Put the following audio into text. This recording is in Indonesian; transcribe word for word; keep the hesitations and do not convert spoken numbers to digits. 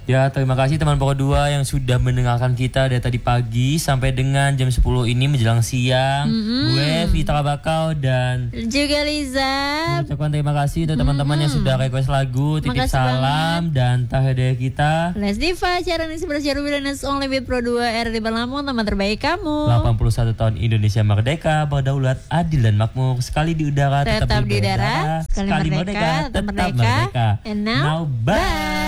Ya, terima kasih teman Pokok dua yang sudah mendengarkan kita dari tadi pagi sampai dengan jam sepuluh ini menjelang siang. Mm-hmm. Gue Vita Bakau dan juga Liza. Ucapkan terima kasih untuk teman-teman mm-hmm. yang sudah request lagu, titip Makasih salam banget. Dan tahadiah kita. Les Diva, Sharon Isbers Jarubilanes Only with Pro dua R di Lampung, teman terbaik kamu. delapan puluh satu tahun Indonesia merdeka, berdaulat, adil dan makmur. Sekali di udara, tetap, tetap di udara. Sekali, sekali merdeka, merdeka, tetap merdeka. merdeka. And now, now bye. bye.